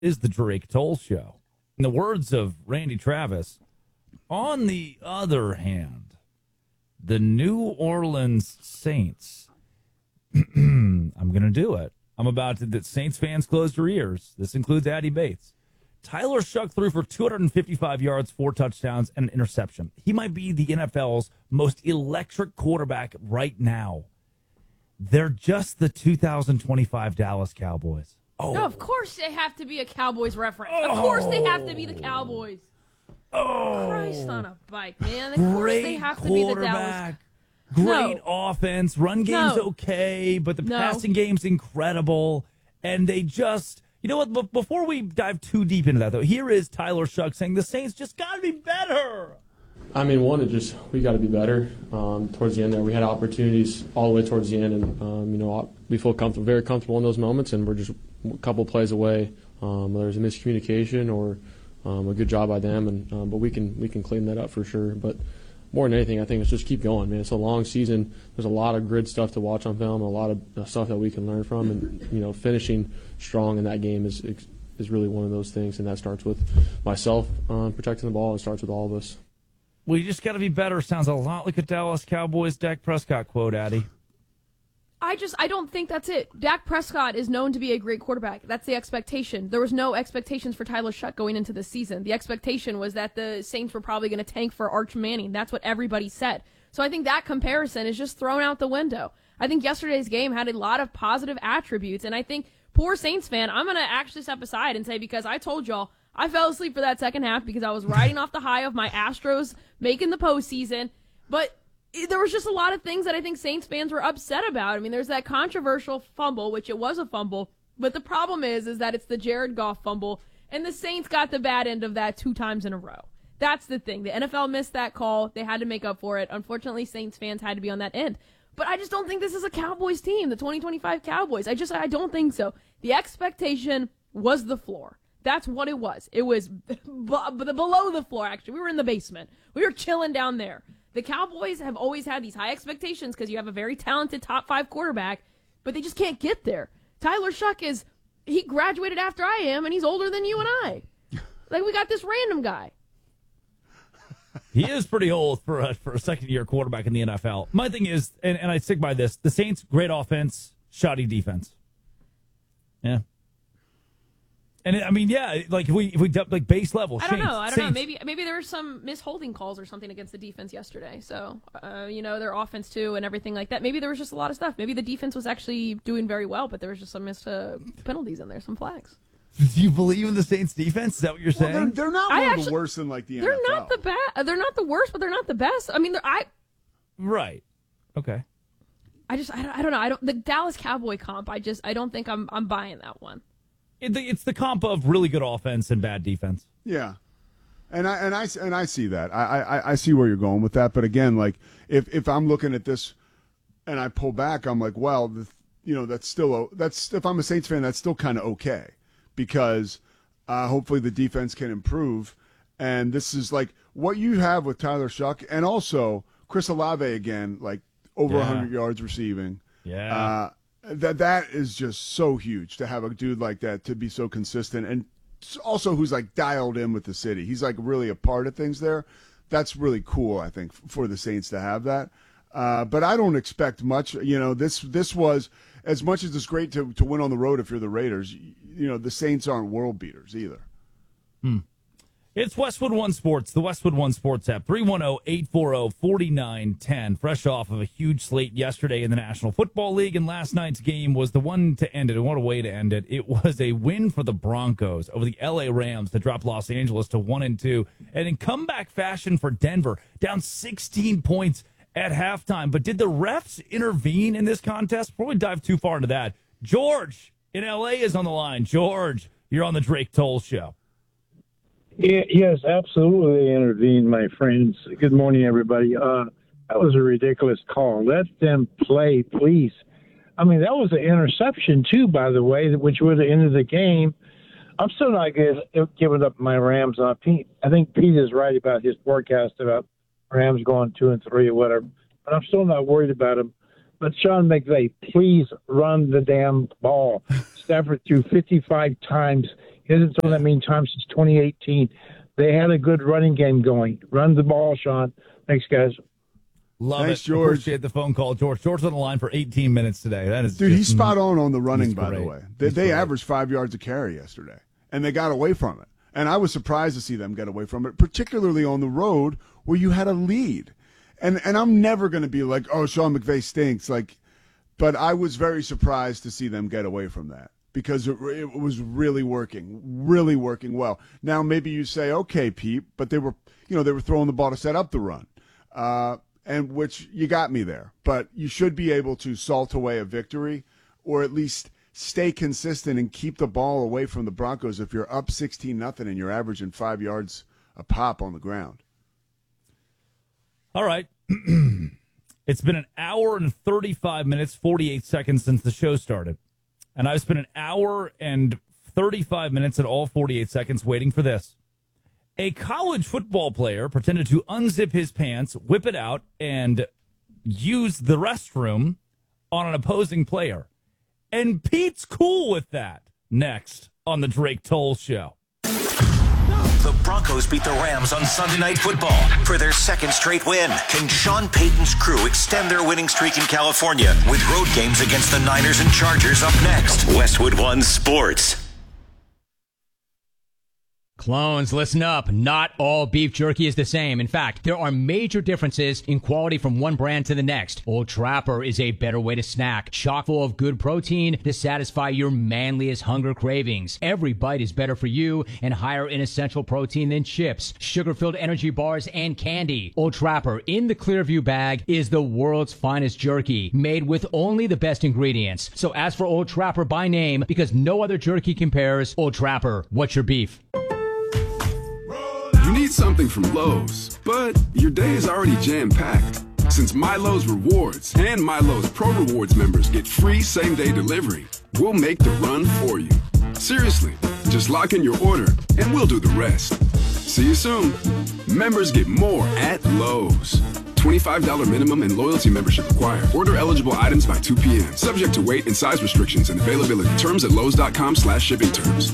is the Drake Toll Show. In the words of Randy Travis, on the other hand, the New Orleans Saints, I'm going to do it. I'm about to, that Saints fans close your ears. This includes Addie Bates. Tyler Shuck threw for 255 yards, 4 touchdowns, and an interception. He might be the NFL's most electric quarterback right now. They're just the 2025 Dallas Cowboys. Oh, no, of course they have to be a Cowboys reference. Of course they have to be the Cowboys. Oh, Christ on a bike, man. Of course they have to be the Dallas. Great offense. Run game's okay, but the passing game's incredible. And they just, you know what, before we dive too deep into that, though, here is Tyler Shuck saying the Saints just got to be better. I mean, we got to be better. Towards the end there, we had opportunities all the way towards the end, and we feel comfortable, very comfortable in those moments, and we're just a couple plays away. Whether it's a miscommunication or a good job by them, but we can clean that up for sure. But more than anything, I think it's just keep going, man. It's a long season. There's a lot of grid stuff to watch on film, a lot of stuff that we can learn from, and finishing strong in that game is really one of those things, and that starts with myself protecting the ball. It starts with all of us. Well, you just got to be better. Sounds a lot like a Dallas Cowboys Dak Prescott quote, Addy. I don't think that's it. Dak Prescott is known to be a great quarterback. That's the expectation. There was no expectations for Tyler Shuck going into this season. The expectation was that the Saints were probably going to tank for Arch Manning. That's what everybody said. So I think that comparison is just thrown out the window. I think yesterday's game had a lot of positive attributes, and I think poor Saints fan, I'm going to actually step aside and say, because I told y'all, I fell asleep for that second half because I was riding off the high of my Astros making the postseason, but there was just a lot of things that I think Saints fans were upset about. I mean, there's that controversial fumble, which it was a fumble, but the problem is that it's the Jared Goff fumble, and the Saints got the bad end of that 2 times in a row. That's the thing. The NFL missed that call. They had to make up for it. Unfortunately, Saints fans had to be on that end. But I just don't think this is a Cowboys team, the 2025 Cowboys. I don't think so. The expectation was the floor. That's what it was. It was below the floor, actually. We were in the basement. We were chilling down there. The Cowboys have always had these high expectations because you have a very talented top 5 quarterback, but they just can't get there. Tyler Shuck he graduated after I am, and he's older than you and I. Like, we got this random guy. He is pretty old for a second-year quarterback in the NFL. My thing is, and I stick by this, the Saints, great offense, shoddy defense. Yeah. And I mean, yeah, like if we like base level. I don't know. Maybe there were some misholding calls or something against the defense yesterday. So, their offense too and everything like that. Maybe there was just a lot of stuff. Maybe the defense was actually doing very well, but there was just some missed penalties in there, some flags. Do you believe in the Saints defense? Is that what you're saying? Well, they're not one of the worst in like the NFL. They're not the best. They're not the worst, but they're not the best. I mean, right. Okay. I don't know. The Dallas Cowboy comp. I don't think I'm buying that one. It's the comp of really good offense and bad defense. Yeah, and I see that. I see where you're going with that. But again, like if I'm looking at this and I pull back, I'm like, well, that's if I'm a Saints fan, that's still kind of okay because hopefully the defense can improve. And this is like what you have with Tyler Shuck and also Chris Olave again, like over 100 yards receiving. Yeah. That is just so huge to have a dude like that to be so consistent and also who's like dialed in with the city. He's like really a part of things there. That's really cool, I think, for the Saints to have that. But I don't expect much. This was, as much as it's great to win on the road if you're the Raiders, the Saints aren't world beaters either. It's Westwood One Sports, the Westwood One Sports app, 310-840-4910. Fresh off of a huge slate yesterday in the National Football League, and last night's game was the one to end it, and what a way to end it. It was a win for the Broncos over the L.A. Rams to drop Los Angeles to 1-2, and in comeback fashion for Denver, down 16 points at halftime. But did the refs intervene in this contest? Before we dive too far into that, George in L.A. is on the line. George, you're on the Drake Toll Show. Yes, absolutely they intervened, my friends. Good morning, everybody. That was a ridiculous call. Let them play, please. I mean, that was an interception, too, by the way, which would have ended the game. I'm still not giving up my Rams. I think Pete is right about his forecast about Rams going 2-3 or whatever. But I'm still not worried about them. But Sean McVay, please run the damn ball. Stafford threw 55 times He hasn't thrown that many times since 2018. They had a good running game going. Run the ball, Sean. Thanks, guys. Love Thanks, it. George. Appreciate the phone call, George. George's on the line for 18 minutes today. That is Dude, he's spot on the running, he's by the great. way. They averaged 5 yards a carry yesterday, and they got away from it. And I was surprised to see them get away from it, particularly on the road where you had a lead. And I'm never going to be like, oh, Sean McVay stinks. But I was very surprised to see them get away from that because it was really working well. Now, maybe you say, okay, Pete, but they were throwing the ball to set up the run. And which you got me there. But you should be able to salt away a victory or at least stay consistent and keep the ball away from the Broncos if you're up 16-0 and you're averaging 5 yards a pop on the ground. All right. It's been an hour and 35 minutes, 48 seconds since the show started. And I've spent an hour and 35 minutes and all 48 seconds waiting for this. A college football player pretended to unzip his pants, whip it out, and use the restroom on an opposing player. And Pete's cool with that. Next on the Drake Toll Show. The Broncos beat the Rams on Sunday Night Football for their second straight win. Can Sean Payton's crew extend their winning streak in California with road games against the Niners and Chargers up next? Westwood One Sports. Clones, listen up. Not all beef jerky is the same. In fact, there are major differences in quality from one brand to the next. Old Trapper is a better way to snack, chock full of good protein to satisfy your manliest hunger cravings. Every bite is better for you and higher in essential protein than chips, sugar-filled energy bars, and candy. Old Trapper in the Clearview bag is the world's finest jerky, made with only the best ingredients. So ask for Old Trapper by name because no other jerky compares. Old Trapper, what's your beef? You need something from Lowe's, but your day is already jam-packed. Since MyLowe's Rewards and MyLowe's Pro Rewards members get free same-day delivery, we'll make the run for you. Seriously, just lock in your order and we'll do the rest. See you soon. Members get more at Lowe's. $25 minimum and loyalty membership required. Order eligible items by 2 p.m. Subject to weight and size restrictions and availability. Terms at lowes.com/shipping terms.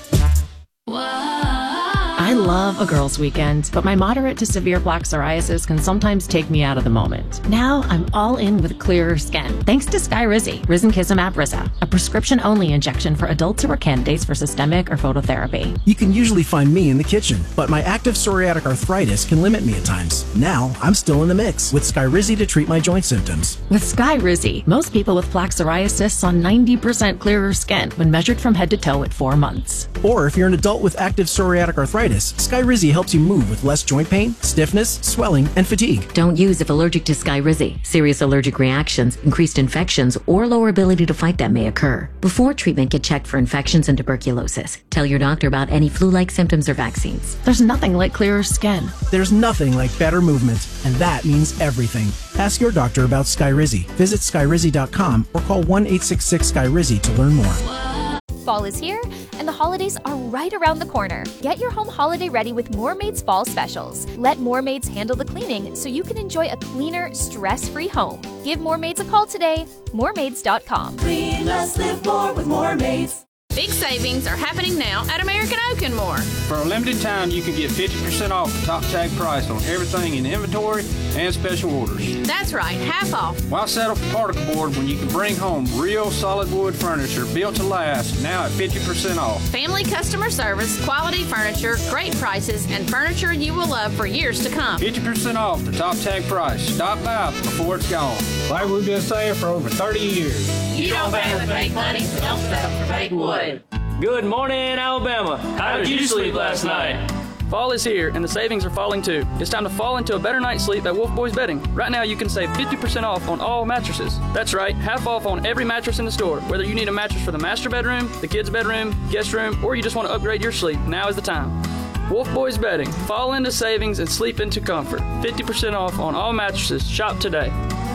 I love a girls' weekend, but my moderate to severe plaque psoriasis can sometimes take me out of the moment. Now I'm all in with clearer skin, thanks to Skyrizi, Risankizumab Risa, a prescription-only injection for adults who are candidates for systemic or phototherapy. You can usually find me in the kitchen, but my active psoriatic arthritis can limit me at times. Now I'm still in the mix with Skyrizi to treat my joint symptoms. With Skyrizi, most people with plaque psoriasis saw 90% clearer skin when measured from head to toe at 4 months. Or if you're an adult with active psoriatic arthritis, Skyrizi helps you move with less joint pain, stiffness, swelling, and fatigue. Don't use if allergic to Skyrizi. Serious allergic reactions, increased infections, or lower ability to fight them may occur. Before treatment, get checked for infections and tuberculosis. Tell your doctor about any flu-like symptoms or vaccines. There's nothing like clearer skin. There's nothing like better movement, and that means everything. Ask your doctor about Skyrizi. Visit Skyrizi.com or call 1-866-SKYRIZI to learn more. Fall is here, and the holidays are right around the corner. Get your home holiday ready with Moormaid's Fall Specials. Let Moormaids handle the cleaning so you can enjoy a cleaner, stress-free home. Give Moormaids a call today. Moormaids.com. Clean less, live more with Moormaids. Big savings are happening now at American Oak and More. For a limited time, you can get 50% off the top tag price on everything in inventory and special orders. That's right, half off. Why settle for particle board when you can bring home real solid wood furniture built to last, now at 50% off? Family customer service, quality furniture, great prices, and furniture you will love for years to come. 50% off the top tag price. Stop by before it's gone. Like we've been saying for over 30 years. You don't pay with fake money, so don't settle for fake wood. Good morning, Alabama. How did you sleep last night? Fall is here, and the savings are falling too. It's time to fall into a better night's sleep at Wolf Boys Bedding. Right now, you can save 50% off on all mattresses. That's right, half off on every mattress in the store. Whether you need a mattress for the master bedroom, the kids' bedroom, guest room, or you just want to upgrade your sleep, now is the time. Wolf Boys Bedding. Fall into savings and sleep into comfort. 50% off on all mattresses. Shop today.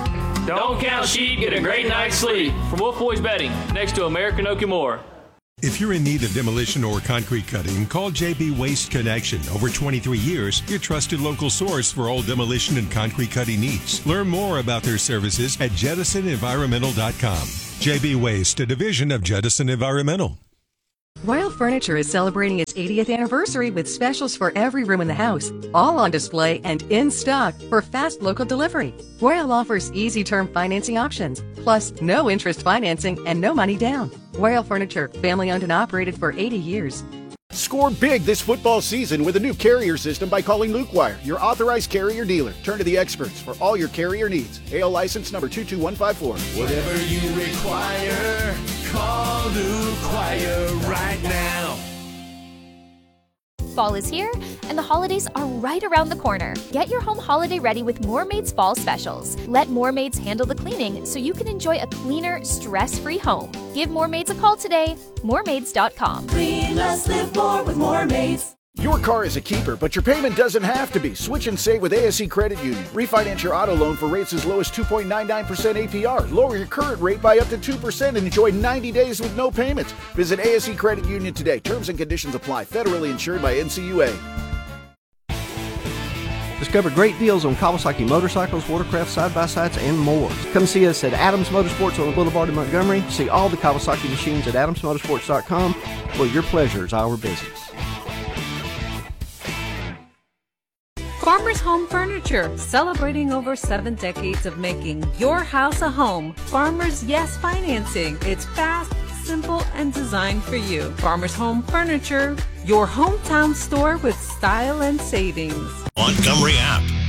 Don't count sheep, get a great night's sleep. From Wolf Boys Bedding, next to American Oak and More. If you're in need of demolition or concrete cutting, call JB Waste Connection. Over 23 years, your trusted local source for all demolition and concrete cutting needs. Learn more about their services at JettisonEnvironmental.com. JB Waste, a division of Jettison Environmental. Royal Furniture is celebrating its 80th anniversary with specials for every room in the house, all on display and in stock for fast local delivery. Royal offers easy term financing options, plus no interest financing and no money down. Royal Furniture, family owned and operated for 80 years. Score big this football season with a new carrier system by calling Luke Wire, your authorized carrier dealer. Turn to the experts for all your carrier needs. AL license number 22154. Whatever you require, call Luke Wire right now. Fall is here, and the holidays are right around the corner. Get your home holiday ready with Moormaid's fall specials. Let Moormaids handle the cleaning so you can enjoy a cleaner, stress-free home. Give Moormaids a call today. Moormaids.com. Clean less, live more with Moormaids. Your car is a keeper, but your payment doesn't have to be. Switch and save with ASE Credit Union. Refinance your auto loan for rates as low as 2.99% APR. Lower your current rate by up to 2% and enjoy 90 days with no payments. Visit ASE Credit Union today. Terms and conditions apply. Federally insured by NCUA. Discover great deals on Kawasaki motorcycles, watercraft, side-by-sides, and more. Come see us at Adams Motorsports on the Boulevard in Montgomery. See all the Kawasaki machines at adamsmotorsports.com, where your pleasure is our business. Farmers Home Furniture, celebrating over 7 decades of making your house a home. Farmers Yes Financing. It's fast, simple, and designed for you. Farmers Home Furniture, your hometown store with style and savings. Montgomery app.